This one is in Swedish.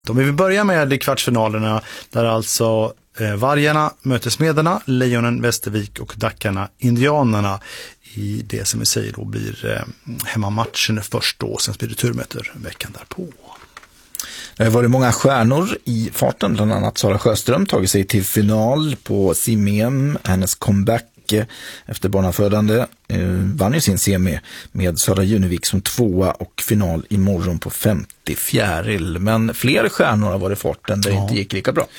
Om vi vill börja med kvartsfinalerna där alltså Vargarna möter Smederna, Lejonen Västervik och Dackarna Indianerna i det som vi säger då blir hemmamatchen först då, sen blir det turmöter veckan därpå. Det var det många stjärnor i farten, bland annat Sara Sjöström tagit sig till final på sim-EM. Hennes comeback efter barnafödande vann ju sin semi med Sara Junevik som 2:a och final imorgon på 50 fjäril. Men fler stjärnor har varit i farten där det inte gick lika bra.